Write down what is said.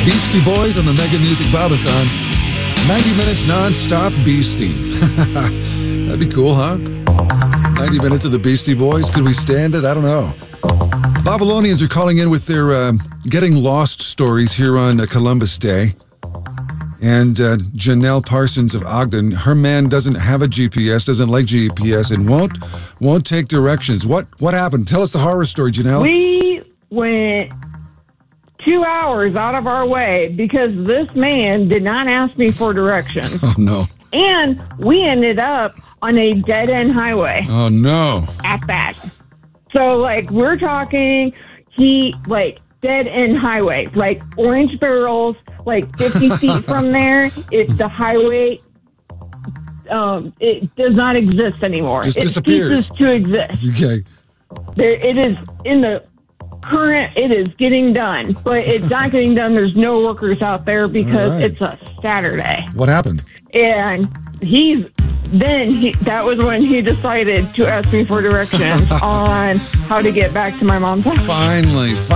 Beastie Boys on the Mega Music Bobathon. 90 minutes non-stop Beastie. That'd be cool, huh? 90 minutes of the Beastie Boys. Could we stand it? I don't know. Babylonians are calling in with their getting lost stories here on Columbus Day. And Janelle Parsons of Ogden, her man doesn't have a GPS, doesn't like GPS, and won't take directions. What happened? Tell us the horror story, Janelle. We went 2 hours out of our way because this man did not ask me for directions. Oh, no. And we ended up on a dead-end highway. Oh, no. At that. So, we're talking, dead-end highway. Orange barrels, 50 feet from there, it's the highway. It does not exist anymore. Just disappears. It ceases to exist. Okay. It is in the current, it is getting done, but it's not getting done. There's no workers out there because it's a Saturday. What happened? And that was when he decided to ask me for directions on how to get back to my mom's house. Finally.